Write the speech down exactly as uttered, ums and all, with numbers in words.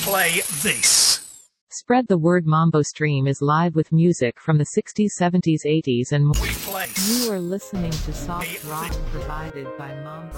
play this. Spread the word. Mambo Stream is live with music from the sixties, seventies, eighties and more. We play. You are listening to soft rock provided by Mambo.